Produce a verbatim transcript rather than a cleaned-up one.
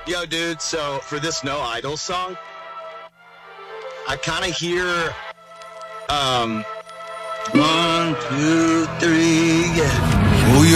Yo, dude, so for this No Idol song, I kind of hear um one, two, three, yeah.